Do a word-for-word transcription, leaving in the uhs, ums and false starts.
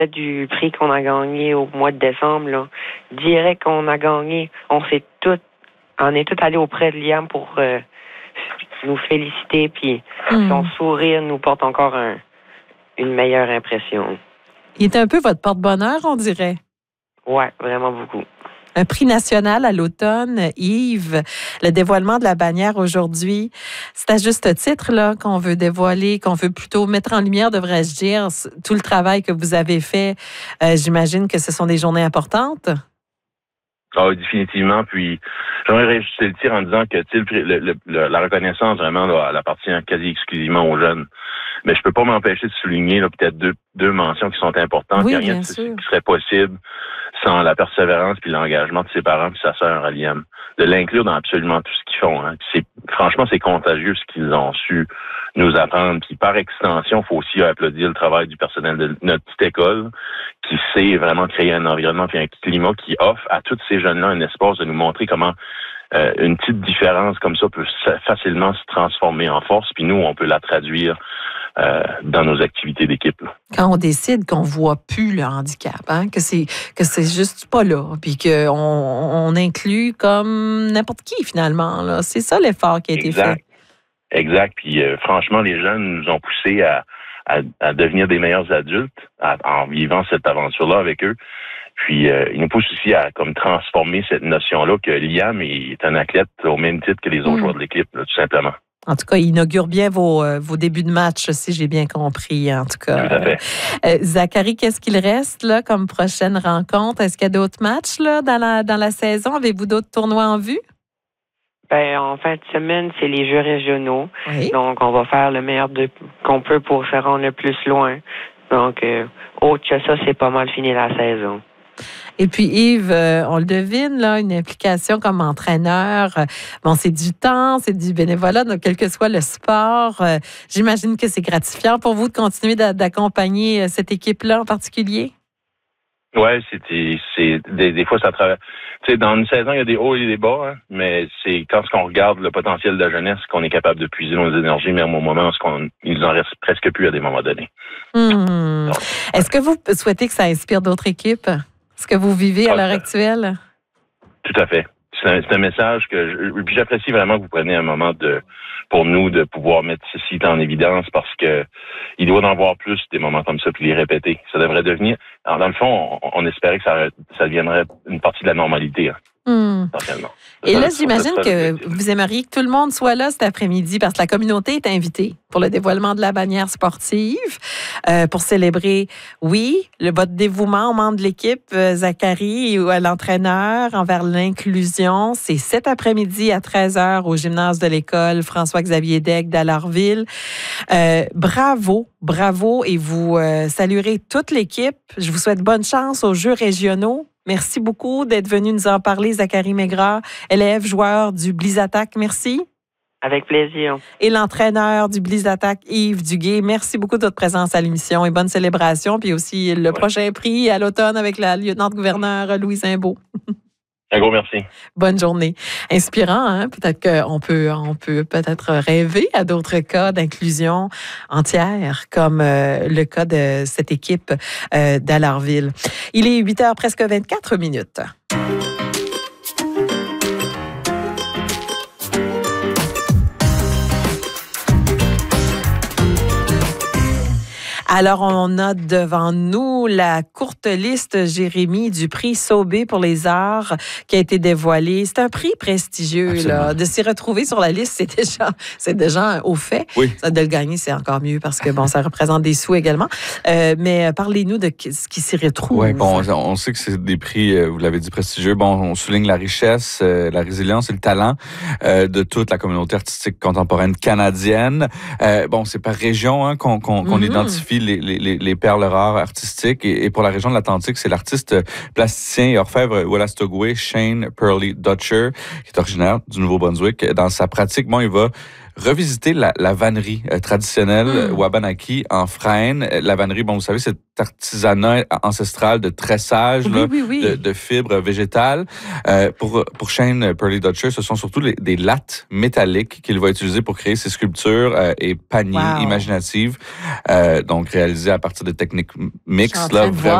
du prix qu'on a gagné au mois de décembre, là, direct qu'on a gagné, on s'est tout, on est tous allés auprès de Liam pour euh, nous féliciter, puis mm. son sourire nous porte encore un, une meilleure impression. Il est un peu votre porte-bonheur, on dirait. Oui, vraiment beaucoup. Un prix national à l'automne, Yves, le dévoilement de la bannière aujourd'hui, c'est à juste titre là qu'on veut dévoiler, qu'on veut plutôt mettre en lumière, devrais-je dire, tout le travail que vous avez fait. Euh, j'imagine que ce sont des journées importantes. Ah oui, définitivement. Puis, j'aimerais réajuster le tir en disant que le, le, le, la reconnaissance, vraiment, là, elle appartient quasi exclusivement aux jeunes. Mais je peux pas m'empêcher de souligner là, peut-être deux, deux mentions qui sont importantes. Oui, Il n'y a rien de ce qui serait possible sans la persévérance puis l'engagement de ses parents puis sa sœur à Liam. De l'inclure dans absolument tout ce qu'ils font. Hein. C'est, franchement, c'est contagieux ce qu'ils ont su nous apprendre. Puis par extension, il faut aussi applaudir le travail du personnel de notre petite école qui sait vraiment créer un environnement puis un climat qui offre à tous ces jeunes-là un espace de nous montrer comment euh, une petite différence comme ça peut facilement se transformer en force. Puis nous, on peut la traduire Euh, dans nos activités d'équipe. Là. Quand on décide qu'on voit plus le handicap, hein, que c'est que c'est juste pas là, puis qu'on on inclut comme n'importe qui finalement. Là. C'est ça l'effort qui a été exact. fait. Exact. Puis euh, franchement, les jeunes nous ont poussés à, à, à devenir des meilleurs adultes à, en vivant cette aventure-là avec eux. Puis euh, ils nous poussent aussi à comme transformer cette notion-là que Liam est un athlète au même titre que les autres mmh. joueurs de l'équipe, là, tout simplement. En tout cas, il inaugure bien vos, euh, vos débuts de match, si j'ai bien compris, en tout cas. Tout à fait. Euh, Zachary, qu'est-ce qu'il reste là comme prochaine rencontre? Est-ce qu'il y a d'autres matchs là, dans, la, dans la saison? Avez-vous d'autres tournois en vue? Ben, en fin de semaine, c'est les Jeux régionaux. Oui. Donc, on va faire le meilleur de, qu'on peut pour se rendre le plus loin. Donc, euh, autre que ça, c'est pas mal fini la saison. Et puis, Yves, euh, on le devine, là, une implication comme entraîneur, euh, bon, c'est du temps, c'est du bénévolat, donc quel que soit le sport, euh, j'imagine que c'est gratifiant pour vous de continuer d'a- d'accompagner cette équipe-là en particulier? Oui, c'est, c'est des, des fois, ça travaille. Tu sais, dans une saison, il y a des hauts et des bas, hein, mais c'est quand on regarde le potentiel de la jeunesse qu'on est capable de puiser nos énergies, même au moment où il en reste presque plus à des moments donnés. Mmh. Donc, Est-ce que vous souhaitez que ça inspire d'autres équipes? Ce que vous vivez à l'heure actuelle? Tout à fait. C'est un, c'est un message que je, puis j'apprécie vraiment que vous preniez un moment de pour nous de pouvoir mettre ceci en évidence parce que il doit en avoir plus des moments comme ça puis les répéter. Ça devrait devenir. Alors dans le fond, on, on espérait que ça, ça deviendrait une partie de la normalité. Hein. Mmh. Et là, j'imagine que vous aimeriez que tout le monde soit là cet après-midi parce que la communauté est invitée pour le dévoilement de la bannière sportive, euh, pour célébrer, oui, le votre dévouement aux membres de l'équipe, euh, Zachary, ou à l'entraîneur envers l'inclusion. C'est cet après-midi à treize heures au gymnase de l'école François-Xavier Daigle d'Alortville. Euh, bravo, bravo et vous euh, saluerez toute l'équipe. Je vous souhaite bonne chance aux Jeux régionaux. Merci beaucoup d'être venu nous en parler, Zachary Maigrard, élève, joueur du Blizattac. Merci. Avec plaisir. Et l'entraîneur du Blizattac, Yves Duguay. Merci beaucoup de votre présence à l'émission et bonne célébration. Puis aussi le ouais. prochain prix à l'automne avec la lieutenant-gouverneure Louise Imbeau. Un gros merci. Bonne journée. Inspirant, hein? Peut-être qu'on peut, on peut peut-être rêver à d'autres cas d'inclusion entière, comme euh, le cas de cette équipe euh, d'Alortville. Il est huit heures presque vingt-quatre minutes. Alors, on a devant nous la courte liste, Jérémy, du prix Sauvé pour les arts qui a été dévoilé. C'est un prix prestigieux. Là. De s'y retrouver sur la liste, c'est déjà, c'est déjà au fait. Oui. Ça, de le gagner, c'est encore mieux parce que bon, ça représente des sous également. Euh, mais parlez-nous de ce qui s'y retrouve. Oui, bon, on sait que c'est des prix, vous l'avez dit, prestigieux. Bon, on souligne la richesse, euh, la résilience et le talent euh, de toute la communauté artistique contemporaine canadienne. Euh, bon, c'est par région hein, qu'on, qu'on, qu'on mm-hmm. identifie Les, les, les perles rares artistiques. Et, et pour la région de l'Atlantique, c'est l'artiste plasticien et orfèvre Wolastoqey Shane Pearly Dutcher, qui est originaire du Nouveau-Brunswick. Dans sa pratique, bon, il va revisiter la, la vannerie euh, traditionnelle Mm. Wabanaki en frêne. La vannerie, bon, vous savez, c'est artisanat ancestral de tressage Oui, là, oui, oui. De, de fibres végétales. Euh, pour, pour Shane Pearly Dutcher, ce sont surtout les, des lattes métalliques qu'il va utiliser pour créer ses sculptures euh, et paniers Wow. imaginatives, euh, donc réalisées à partir de techniques Je suis en mixtes. train Là, de vraiment voir